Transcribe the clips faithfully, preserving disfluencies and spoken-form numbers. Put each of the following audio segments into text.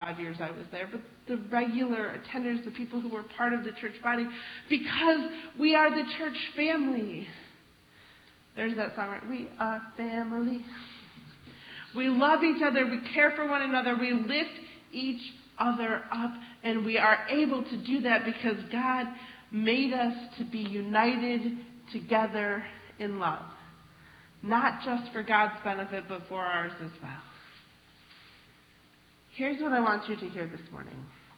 five years I was there, but the regular attenders, the people who were part of the church body, because we are the church family. There's that song, right? We are family. We love each other. We care for one another. We lift each other up. And we are able to do that because God made us to be united together in love. Not just for God's benefit, but for ours as well. Here's what I want you to hear this morning.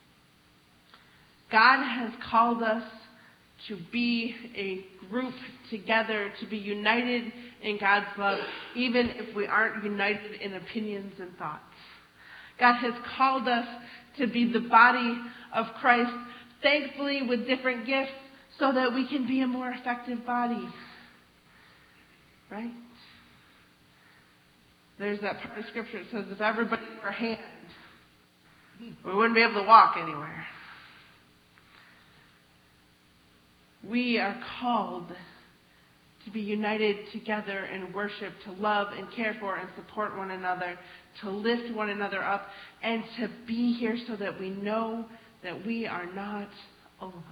God has called us to be a group together, to be united in God's love, even if we aren't united in opinions and thoughts. God has called us to be the body of Christ, thankfully with different gifts, so that we can be a more effective body. Right? There's that part of Scripture that says if everybody were a hand, we wouldn't be able to walk anywhere. We are called to be united together in worship, to love and care for and support one another, to lift one another up, and to be here so that we know that we are not alone.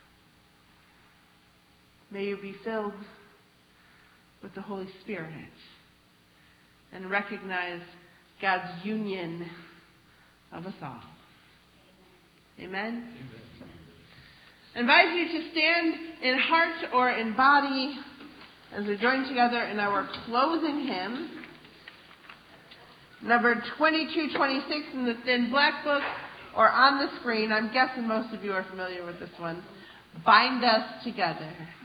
May you be filled with the Holy Spirit and recognize God's union of us all. Amen? Amen. I invite you to stand in heart or in body as we join together in our closing hymn, number twenty-two twenty-six in the thin black book, or on the screen. I'm guessing most of you are familiar with this one. Bind Us Together.